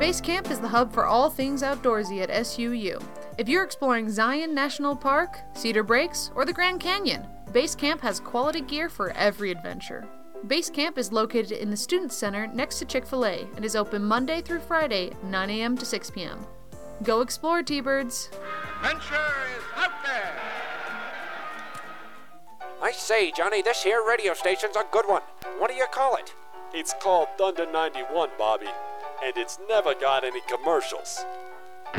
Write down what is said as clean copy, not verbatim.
Base Camp is the hub for all things outdoorsy at SUU. If you're exploring Zion National Park, Cedar Breaks, or the Grand Canyon, Base Camp has quality gear for every adventure. Base Camp is located in the Student Center next to Chick-fil-A and is open Monday through Friday, 9 a.m. to 6 p.m. Go explore, T-Birds! Adventure is out there! I say, Johnny, this here radio station's a good one. What do you call it? It's called Thunder 91, Bobby, and it's never got any commercials.